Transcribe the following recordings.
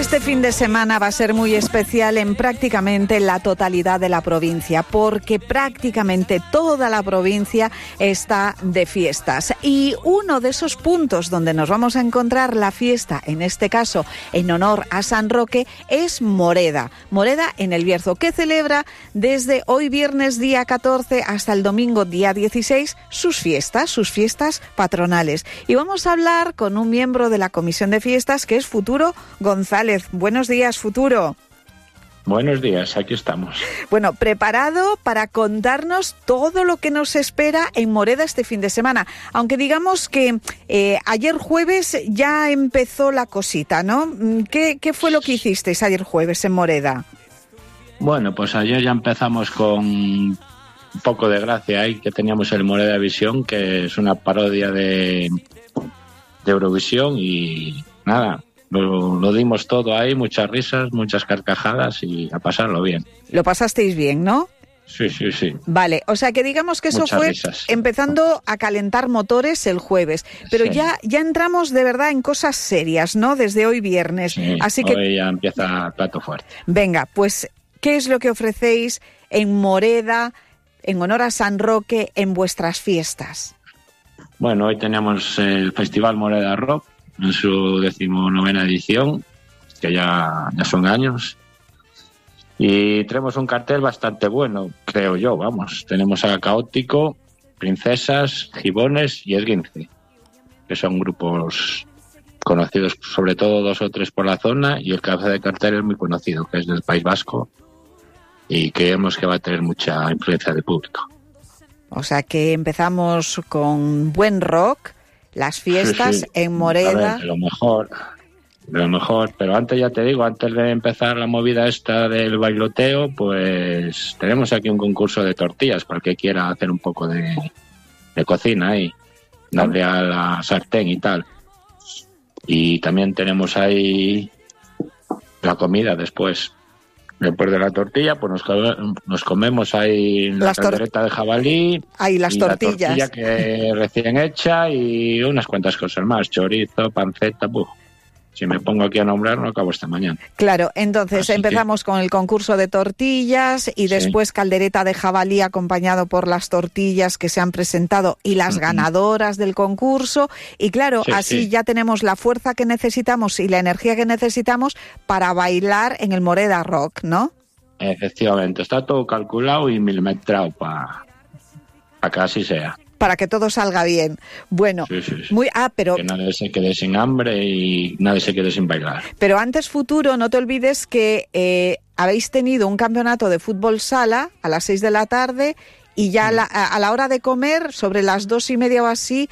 Este fin de semana va a ser muy especial en prácticamente la totalidad de la provincia, porque prácticamente toda la provincia está de fiestas. Y uno de esos puntos donde nos vamos a encontrar la fiesta, en este caso en honor a San Roque, es Moreda. Moreda en El Bierzo, que celebra desde hoy viernes día 14 hasta el domingo día 16 sus fiestas patronales. Y vamos a hablar con un miembro de la Comisión de Fiestas, que es Futuro González. Buenos días, Futuro. Buenos días, aquí estamos. Bueno, preparado para contarnos todo lo que nos espera en Moreda este fin de semana. Aunque digamos que ayer jueves ya empezó la cosita, ¿no? ¿Qué fue lo que hicisteis ayer jueves en Moreda? Bueno, pues ayer ya empezamos con un poco de gracia ahí, que teníamos el Moreda Visión, que es una parodia de Eurovisión, y nada, lo dimos todo ahí, muchas risas, muchas carcajadas y a pasarlo bien. Lo pasasteis bien, ¿no? Sí. Vale, o sea que digamos que muchas eso fue risas. Empezando a calentar motores el jueves, pero sí. ya entramos de verdad en cosas serias, ¿no? Desde hoy viernes. Sí, así que hoy ya empieza el plato fuerte. Venga, pues, ¿qué es lo que ofrecéis en Moreda, en honor a San Roque, en vuestras fiestas? Bueno, hoy tenemos el Festival Moreda Rock, en su 19ª edición, que ya son años, y tenemos un cartel bastante bueno, creo yo, vamos. Tenemos a Caótico, Princesas, Gibones y Esguince, que son grupos conocidos, sobre todo 2 o 3 por la zona, y el cabeza de cartel es muy conocido, que es del País Vasco, y creemos que va a tener mucha influencia de público. O sea que empezamos con buen rock, las fiestas sí. en Moreda. A ver, lo mejor, pero antes, ya te digo, antes de empezar la movida esta del bailoteo, pues tenemos aquí un concurso de tortillas para el que quiera hacer un poco de cocina ahí, darle a la sartén y tal. Y también tenemos ahí la comida después. Después de la tortilla, pues nos comemos ahí la caldereta de jabalí. Ahí las tortillas. La tortilla que recién hecha y unas cuantas cosas más. Chorizo, panceta, Si me pongo aquí a nombrar, no acabo esta mañana. Claro, entonces empezamos con el concurso de tortillas y después caldereta de jabalí acompañado por las tortillas que se han presentado y las ganadoras del concurso. Y claro, así ya tenemos la fuerza que necesitamos y la energía que necesitamos para bailar en el Moreda Rock, ¿no? Efectivamente, está todo calculado y milimetrado para que así sea. Para que todo salga bien. Bueno, sí. pero que nadie se quede sin hambre y nadie se quede sin bailar. Pero antes, Futuro, no te olvides que habéis tenido un campeonato de fútbol sala a las 6 de la tarde y ya a la hora de comer, sobre las 2:30 o así,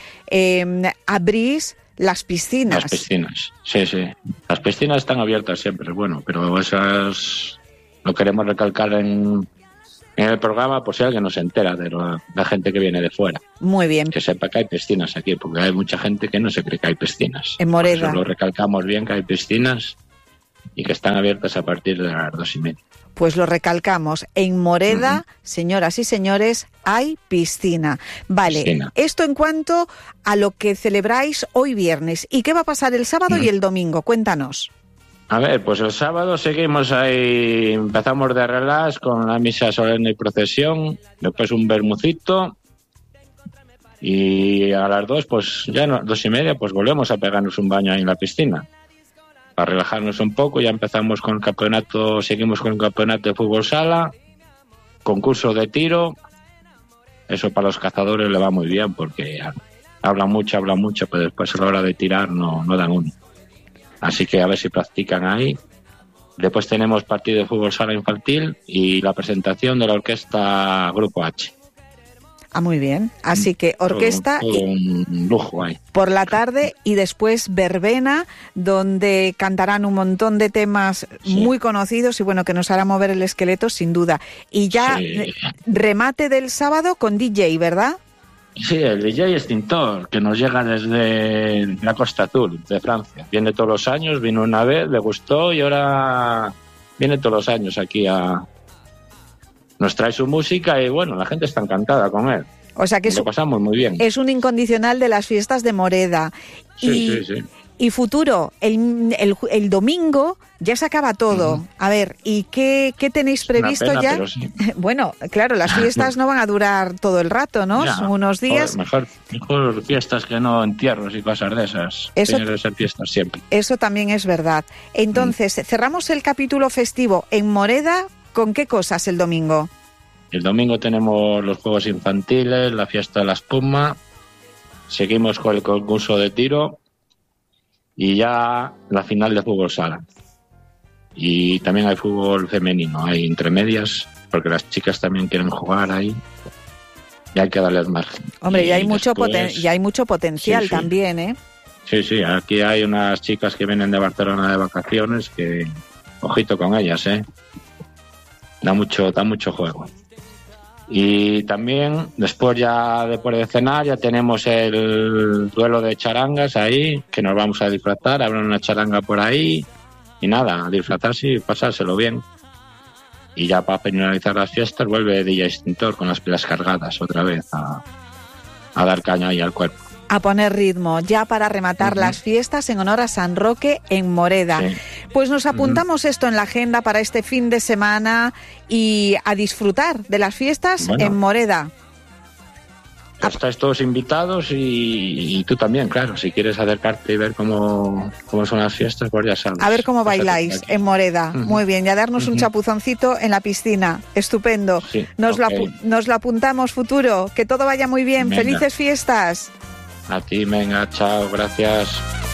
abrís las piscinas. Las piscinas, sí. Las piscinas están abiertas siempre, bueno, pero esas lo queremos recalcar en el programa, por si alguien no se entera de la gente que viene de fuera. Muy bien. Que sepa que hay piscinas aquí, porque hay mucha gente que no se cree que hay piscinas. En Moreda. Por eso lo recalcamos bien, que hay piscinas y que están abiertas a partir de las 2:30. Pues lo recalcamos. En Moreda, señoras y señores, hay piscina. Vale, piscina. Esto en cuanto a lo que celebráis hoy viernes. ¿Y qué va a pasar el sábado y el domingo? Cuéntanos. A ver, pues el sábado seguimos ahí, empezamos de relax con la misa solemne y procesión, después un bermucito y a las 2, pues ya 2:30, pues volvemos a pegarnos un baño ahí en la piscina para relajarnos un poco. Ya empezamos con el campeonato, seguimos con el campeonato de fútbol sala, concurso de tiro. Eso para los cazadores le va muy bien porque hablan mucho, pero después a la hora de tirar no dan uno. Así que a ver si practican ahí. Después tenemos partido de fútbol sala infantil y la presentación de la orquesta Grupo H. Muy bien. Así que orquesta todo un lujo ahí. Por la tarde y después verbena, donde cantarán un montón de temas muy conocidos y bueno, que nos hará mover el esqueleto sin duda. Y ya remate del sábado con DJ, ¿verdad? Sí, el DJ Extintor, que nos llega desde la Costa Azul, de Francia. Viene todos los años, vino una vez, le gustó y ahora viene todos los años aquí nos trae su música y bueno, la gente está encantada con él. O sea que lo pasamos muy bien. Es un incondicional de las fiestas de Moreda. Sí. Y futuro, el domingo ya se acaba todo. A ver, ¿y qué tenéis previsto pena, ya? pero sí. Bueno, claro, las fiestas no van a durar todo el rato, ¿no? Ya, Son unos días. Joder, mejor fiestas que no entierros y cosas de esas. Eso- Tiene que ser fiestas siempre. Eso también es verdad. Entonces, cerramos el capítulo festivo en Moreda. ¿Con qué cosas el domingo? El domingo tenemos los juegos infantiles, la fiesta de la espuma, seguimos con el concurso de tiro y ya la final de fútbol sala. Y también hay fútbol femenino, hay entre medias, porque las chicas también quieren jugar ahí y hay que darles margen. Hombre, Y ya hay mucho después- ya hay mucho potencial Sí, sí. también, ¿eh? Sí, aquí hay unas chicas que vienen de Barcelona de vacaciones que, ojito con ellas, da mucho juego. Y también, después de cenar, ya tenemos el duelo de charangas ahí, que nos vamos a disfrazar, habrá una charanga por ahí, y nada, a disfrazarse y pasárselo bien. Y ya para finalizar las fiestas vuelve DJ Extintor con las pilas cargadas otra vez a dar caña ahí al cuerpo. A poner ritmo, ya para rematar las fiestas en honor a San Roque en Moreda. Sí. Pues nos apuntamos esto en la agenda para este fin de semana y a disfrutar de las fiestas Bueno. en Moreda. Estáis todos invitados y tú también, claro. Si quieres acercarte y ver cómo son las fiestas, pues ya sabes. A ver cómo Pásate bailáis por aquí. en Moreda. Ujú. Muy bien, y a darnos un chapuzoncito en la piscina. Estupendo. Sí, Nos ok. lo apuntamos, futuro. Que todo vaya muy bien. Venga. Felices fiestas. A ti, venga, chao, gracias.